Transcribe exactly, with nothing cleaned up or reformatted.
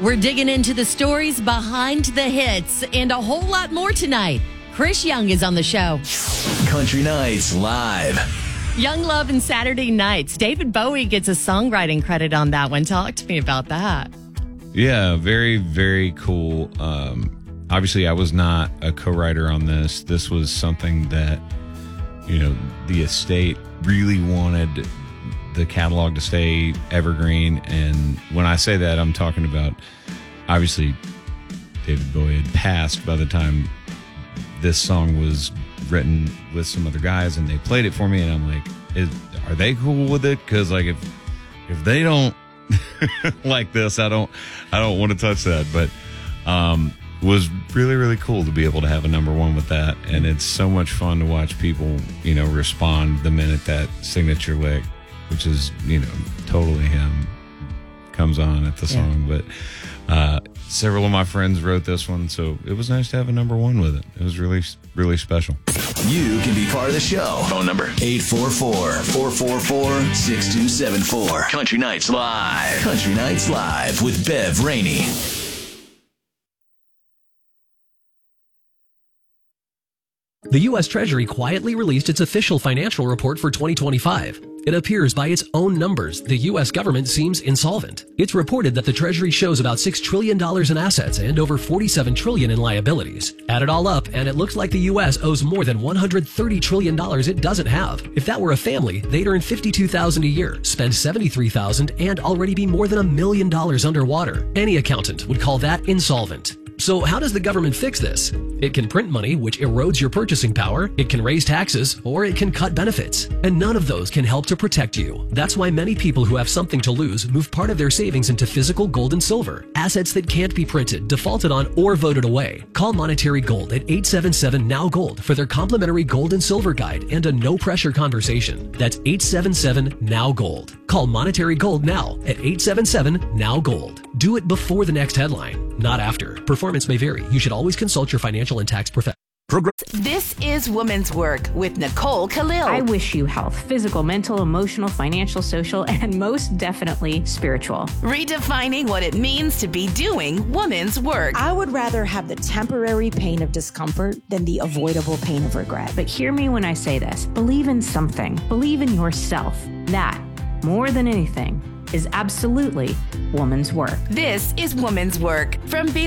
We're digging into the stories behind the hits and a whole lot more tonight. Chris Young is on the show. Country Nights Live. Young Love and Saturday Nights. David Bowie gets a songwriting credit on that one. Talk to me about that. Yeah, very, very cool. Um, obviously, I was not a co-writer on this. This was something that, you know, the estate really wanted the catalog to stay evergreen. And when I say that, I'm talking about, obviously, David Bowie had passed by the time this song was written with some other guys, and they played it for me, and I'm like, is, are they cool with it? Because like if if they don't like this, I don't I don't want to touch that. But um was really, really cool to be able to have a number one with that. And it's so much fun to watch people, you know, respond the minute that signature lick, which is, you know, totally him, comes on at the song. Yeah. But uh several of my friends wrote this one, so it was nice to have a number one with it. It was really, really special. You can be part of the show. Phone number eight four four, four four four, six two seven four. Country Nights Live. Country Nights Live with Bev Rainey. The U S Treasury quietly released its official financial report for twenty twenty-five. It appears by its own numbers, the U S government seems insolvent. It's reported that the Treasury shows about six trillion dollars in assets and over forty-seven trillion dollars in liabilities. Add it all up, and it looks like the U S owes more than one hundred thirty trillion dollars it doesn't have. If that were a family, they'd earn fifty-two thousand dollars a year, spend seventy-three thousand dollars, and already be more than a million dollars underwater. Any accountant would call that insolvent. So how does the government fix this? It can print money, which erodes your purchasing power, it can raise taxes, or it can cut benefits. And none of those can help to protect you. That's why many people who have something to lose move part of their savings into physical gold and silver, assets that can't be printed, defaulted on, or voted away. Call Monetary Gold at eight seven seven, N O W Gold for their complimentary gold and silver guide and a no-pressure conversation. That's eight seven seven, N O W Gold. Call Monetary Gold now at eight seven seven, N O W Gold. Do it before the next headline, not after. Performance may vary. You should always consult your financial and tax professional. This is Woman's Work with Nicole Khalil. I wish you health, physical, mental, emotional, financial, social, and most definitely spiritual. Redefining what it means to be doing woman's work. I would rather have the temporary pain of discomfort than the avoidable pain of regret. But hear me when I say this. Believe in something. Believe in yourself. That, more than anything, is absolutely woman's work. This is Woman's Work from B